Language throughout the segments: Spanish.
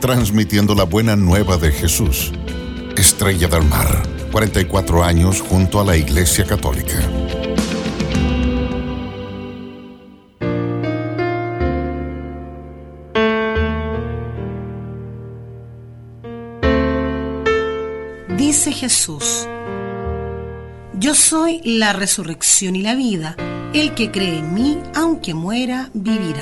transmitiendo la buena nueva de Jesús. Estrella del Mar, 44 años junto a la Iglesia Católica. Dice Jesús: yo soy la resurrección y la vida. El que cree en mí, aunque muera, vivirá.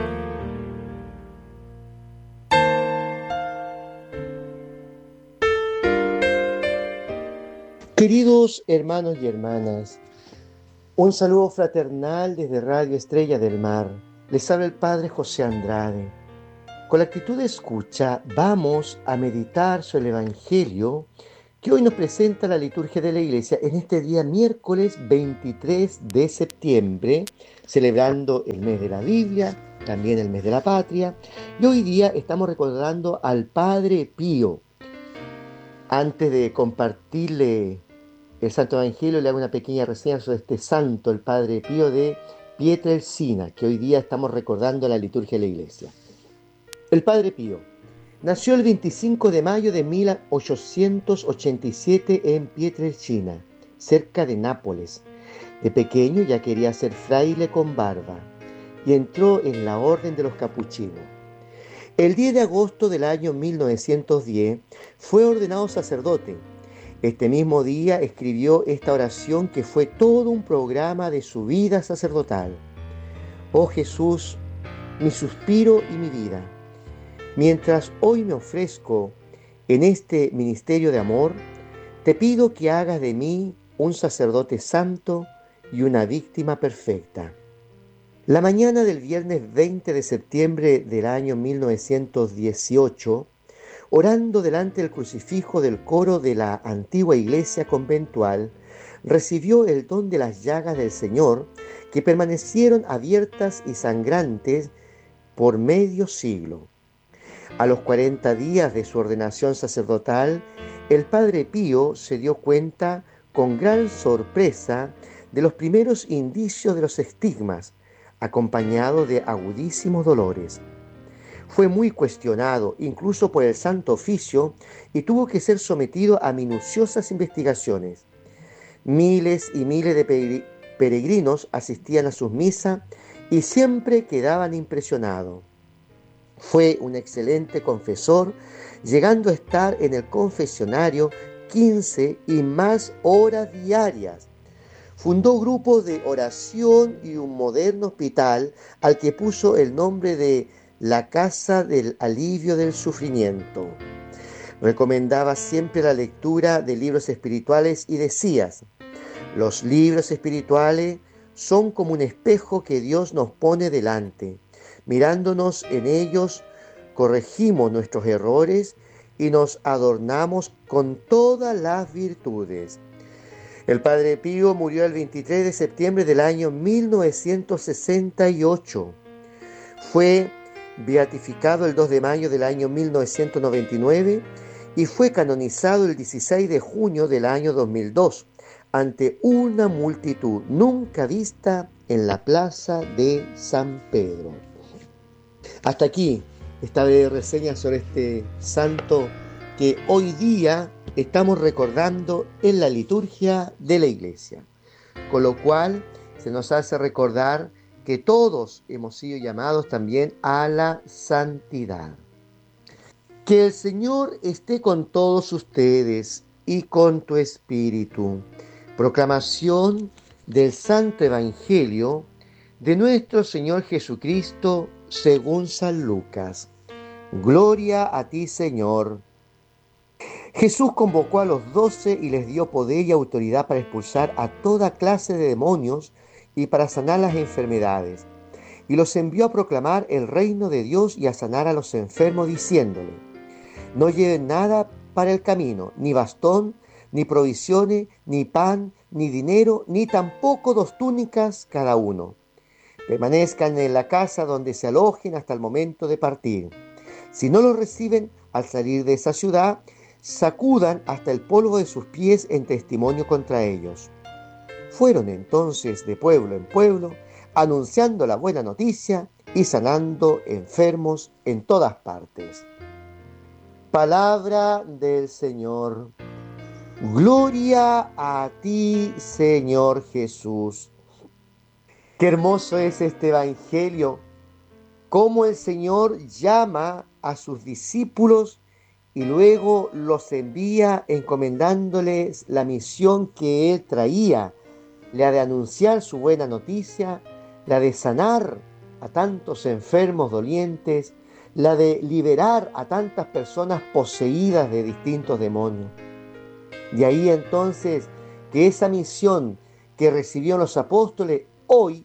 Queridos hermanos y hermanas, un saludo fraternal desde Radio Estrella del Mar. Les habla el Padre José Andrade. Con la actitud de escucha vamos a meditar sobre el Evangelio que hoy nos presenta la liturgia de la Iglesia en este día miércoles 23 de septiembre, celebrando el mes de la Biblia, también el mes de la patria, y hoy día estamos recordando al Padre Pío. Antes de compartirle el Santo Evangelio, le hago una pequeña reseña sobre este santo, el Padre Pío de Pietrelcina, que hoy día estamos recordando en la liturgia de la Iglesia. El Padre Pío nació el 25 de mayo de 1887 en Pietrelcina, cerca de Nápoles. De pequeño ya quería ser fraile con barba y entró en la orden de los capuchinos. El 10 de agosto del año 1910 fue ordenado sacerdote. Este mismo día escribió esta oración que fue todo un programa de su vida sacerdotal. Oh Jesús, mi suspiro y mi vida. Mientras hoy me ofrezco en este ministerio de amor, te pido que hagas de mí un sacerdote santo y una víctima perfecta. La mañana del viernes 20 de septiembre del año 1918, orando delante del crucifijo del coro de la antigua iglesia conventual, recibió el don de las llagas del Señor, que permanecieron abiertas y sangrantes por medio siglo. A los 40 días de su ordenación sacerdotal, el Padre Pío se dio cuenta con gran sorpresa de los primeros indicios de los estigmas, acompañado de agudísimos dolores. Fue muy cuestionado, incluso por el Santo Oficio, y tuvo que ser sometido a minuciosas investigaciones. Miles y miles de peregrinos asistían a sus misas y siempre quedaban impresionados. Fue un excelente confesor, llegando a estar en el confesionario 15 y más horas diarias. Fundó grupos de oración y un moderno hospital al que puso el nombre de la Casa del Alivio del Sufrimiento. Recomendaba siempre la lectura de libros espirituales y decía: los libros espirituales son como un espejo que Dios nos pone delante. Mirándonos en ellos, corregimos nuestros errores y nos adornamos con todas las virtudes. El Padre Pío murió el 23 de septiembre del año 1968. Fue beatificado el 2 de mayo del año 1999 y fue canonizado el 16 de junio del año 2002 ante una multitud nunca vista en la plaza de San Pedro. Hasta aquí esta breve reseña sobre este santo que hoy día estamos recordando en la liturgia de la Iglesia, con lo cual se nos hace recordar que todos hemos sido llamados también a la santidad. Que el Señor esté con todos ustedes y con tu espíritu. Proclamación del Santo Evangelio de nuestro Señor Jesucristo según San Lucas. Gloria a ti, Señor. Jesús convocó a los 12 y les dio poder y autoridad para expulsar a toda clase de demonios y para sanar las enfermedades. Y los envió a proclamar el reino de Dios y a sanar a los enfermos, diciéndole: no lleven nada para el camino, ni bastón, ni provisiones, ni pan, ni dinero, ni tampoco 2 túnicas cada uno. Permanezcan en la casa donde se alojen hasta el momento de partir. Si no los reciben al salir de esa ciudad, sacudan hasta el polvo de sus pies en testimonio contra ellos. Fueron entonces de pueblo en pueblo, anunciando la buena noticia y sanando enfermos en todas partes. Palabra del Señor. Gloria a ti, Señor Jesús. Qué hermoso es este Evangelio, cómo el Señor llama a sus discípulos y luego los envía encomendándoles la misión que Él traía, la de anunciar su buena noticia, la de sanar a tantos enfermos dolientes, la de liberar a tantas personas poseídas de distintos demonios. De ahí entonces que esa misión que recibieron los apóstoles hoy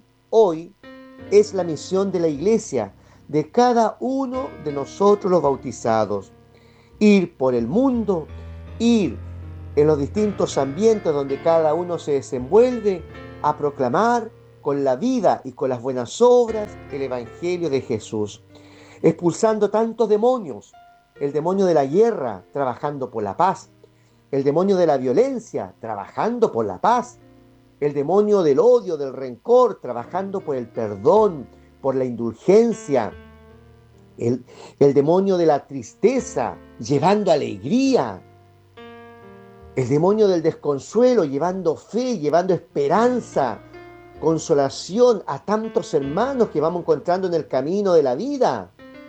es la misión de la Iglesia, de cada uno de nosotros los bautizados. Ir por el mundo, ir en los distintos ambientes donde cada uno se desenvuelve a proclamar con la vida y con las buenas obras el Evangelio de Jesús, expulsando tantos demonios, el demonio de la guerra, trabajando por la paz, el demonio de la violencia, trabajando por la paz, el demonio del odio, del rencor, trabajando por el perdón, por la indulgencia, el demonio de la tristeza, llevando alegría, el demonio del desconsuelo, llevando fe, llevando esperanza, consolación a tantos hermanos que vamos encontrando en el camino de la vida.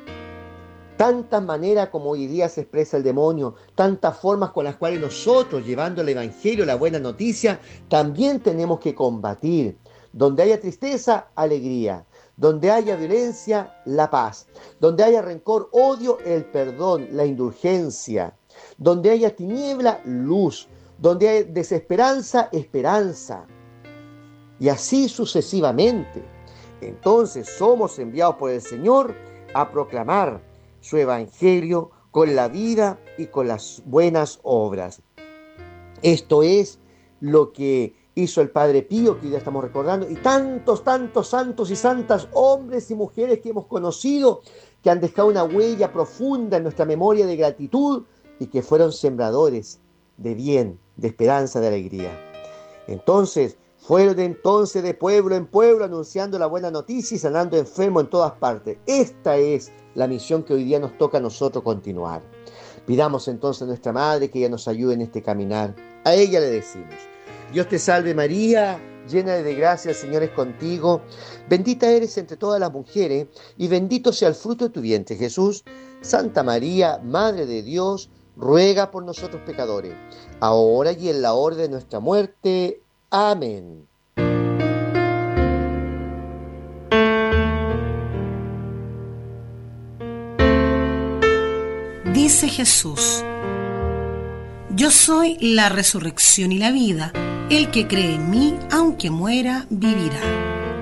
Tantas maneras como hoy día se expresa el demonio, tantas formas con las cuales nosotros, llevando el Evangelio, la buena noticia, también tenemos que combatir. Donde haya tristeza, alegría. Donde haya violencia, la paz. Donde haya rencor, odio, el perdón, la indulgencia. Donde haya tiniebla, luz. Donde haya desesperanza, esperanza. Y así sucesivamente. Entonces somos enviados por el Señor a proclamar su Evangelio con la vida y con las buenas obras. Esto es lo que hizo el Padre Pío, que hoy día estamos recordando, y tantos santos y santas, hombres y mujeres que hemos conocido, que han dejado una huella profunda en nuestra memoria de gratitud y que fueron sembradores de bien, de esperanza, de alegría. Entonces, fueron entonces de pueblo en pueblo anunciando la buena noticia y sanando enfermos en todas partes. Esta es la misión que hoy día nos toca a nosotros continuar. Pidamos entonces a nuestra Madre que ella nos ayude en este caminar. A ella le decimos: Dios te salve María, llena de gracia, el Señor es contigo. Bendita eres entre todas las mujeres y bendito sea el fruto de tu vientre, Jesús. Santa María, Madre de Dios, ruega por nosotros pecadores, ahora y en la hora de nuestra muerte. Amén. Dice Jesús: Yo soy la resurrección y la vida. El que cree en mí, aunque muera, vivirá.